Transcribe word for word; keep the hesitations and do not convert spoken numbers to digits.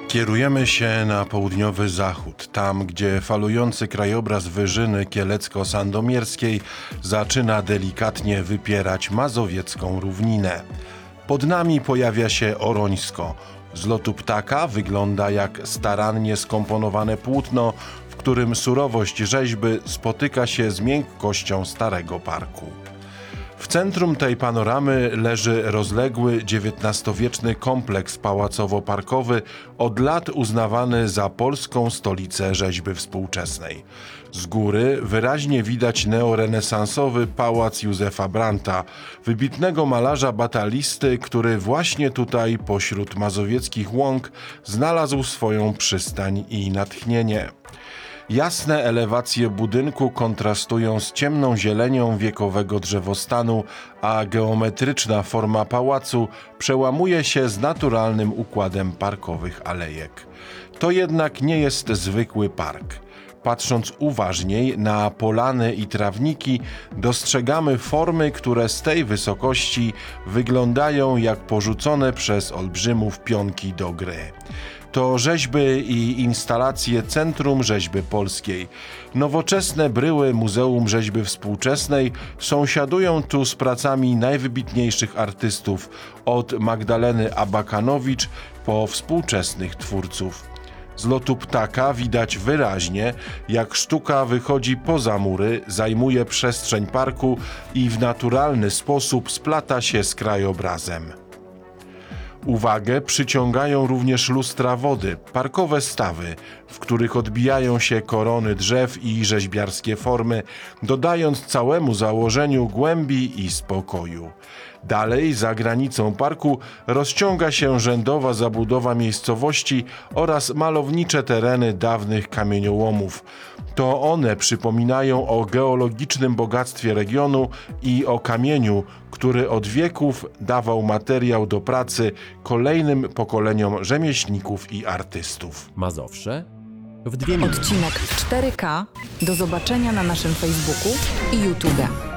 Kierujemy się na południowy zachód, tam gdzie falujący krajobraz Wyżyny Kielecko-Sandomierskiej zaczyna delikatnie wypierać mazowiecką równinę. Pod nami pojawia się Orońsko. Z lotu ptaka wygląda jak starannie skomponowane płótno, w którym surowość rzeźby spotyka się z miękkością starego parku. W centrum tej panoramy leży rozległy dziewiętnastowieczny kompleks pałacowo-parkowy, od lat uznawany za polską stolicę rzeźby współczesnej. Z góry wyraźnie widać neorenesansowy pałac Józefa Brandta, wybitnego malarza batalisty, który właśnie tutaj pośród mazowieckich łąk znalazł swoją przystań i natchnienie. Jasne elewacje budynku kontrastują z ciemną zielenią wiekowego drzewostanu, a geometryczna forma pałacu przełamuje się z naturalnym układem parkowych alejek. To jednak nie jest zwykły park. Patrząc uważniej na polany i trawniki, dostrzegamy formy, które z tej wysokości wyglądają jak porzucone przez olbrzymów pionki do gry. To rzeźby i instalacje Centrum Rzeźby Polskiej. Nowoczesne bryły Muzeum Rzeźby Współczesnej sąsiadują tu z pracami najwybitniejszych artystów, od Magdaleny Abakanowicz po współczesnych twórców. Z lotu ptaka widać wyraźnie, jak sztuka wychodzi poza mury, zajmuje przestrzeń parku i w naturalny sposób splata się z krajobrazem. Uwagę przyciągają również lustra wody, parkowe stawy, w których odbijają się korony drzew i rzeźbiarskie formy, dodając całemu założeniu głębi i spokoju. Dalej, za granicą parku, rozciąga się rzędowa zabudowa miejscowości oraz malownicze tereny dawnych kamieniołomów. To one przypominają o geologicznym bogactwie regionu i o kamieniu, który od wieków dawał materiał do pracy kolejnym pokoleniom rzemieślników i artystów. Mazowsze w dwie minuty. Odcinek cztery K do zobaczenia na naszym Facebooku i YouTube.